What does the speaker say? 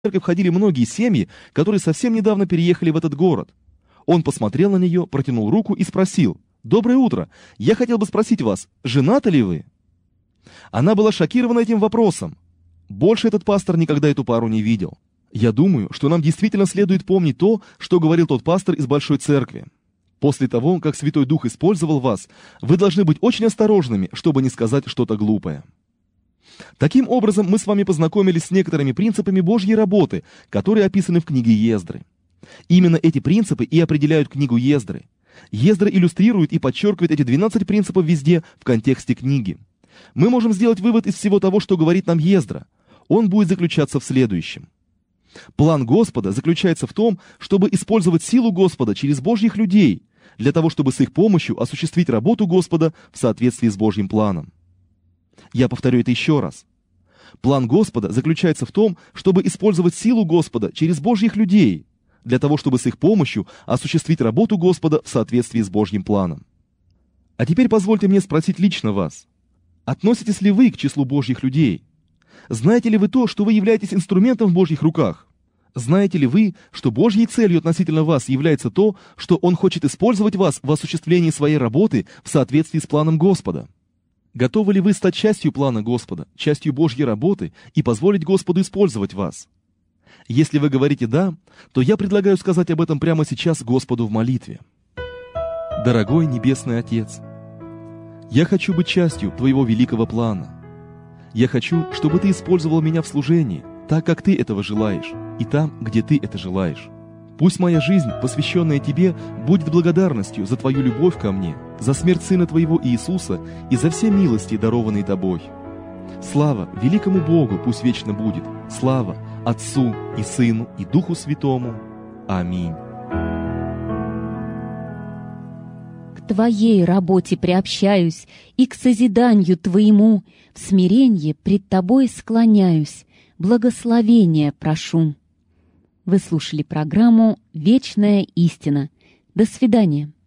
церковь ходили многие семьи, которые совсем недавно переехали в этот город. Он посмотрел на нее, протянул руку и спросил: «Доброе утро, я хотел бы спросить вас, женаты ли вы?» Она была шокирована этим вопросом. Больше этот пастор никогда эту пару не видел. Я думаю, что нам действительно следует помнить то, что говорил тот пастор из Большой Церкви. После того, как Святой Дух использовал вас, вы должны быть очень осторожными, чтобы не сказать что-то глупое. Таким образом, мы с вами познакомились с некоторыми принципами Божьей работы, которые описаны в книге Ездры. Именно эти принципы и определяют книгу Ездры. Ездра иллюстрирует и подчеркивает эти 12 принципов везде в контексте книги. Мы можем сделать вывод из всего того, что говорит нам Ездра. Он будет заключаться в следующем. План Господа заключается в том, чтобы использовать силу Господа через Божьих людей, для того, чтобы с их помощью осуществить работу Господа в соответствии с Божьим планом. Я повторю это еще раз. План Господа заключается в том, чтобы использовать силу Господа через Божьих людей, для того, чтобы с их помощью осуществить работу Господа в соответствии с Божьим планом. А теперь позвольте мне спросить лично вас. Относитесь ли вы к числу Божьих людей? Знаете ли вы то, что вы являетесь инструментом в Божьих руках? Знаете ли вы, что Божьей целью относительно вас является то, что Он хочет использовать вас в осуществлении своей работы в соответствии с планом Господа? Готовы ли вы стать частью плана Господа, частью Божьей работы и позволить Господу использовать вас? Если вы говорите «да», то я предлагаю сказать об этом прямо сейчас Господу в молитве. Дорогой Небесный Отец, я хочу быть частью Твоего великого плана. Я хочу, чтобы Ты использовал меня в служении, так, как Ты этого желаешь, и там, где Ты это желаешь. Пусть моя жизнь, посвященная Тебе, будет благодарностью за Твою любовь ко мне, за смерть Сына Твоего Иисуса и за все милости, дарованные Тобой. Слава великому Богу пусть вечно будет, слава Отцу и Сыну и Духу Святому. Аминь. К Твоей работе приобщаюсь и к созиданию Твоему в смиренье пред Тобой склоняюсь, благословения прошу. Вы слушали программу «Вечная истина». До свидания.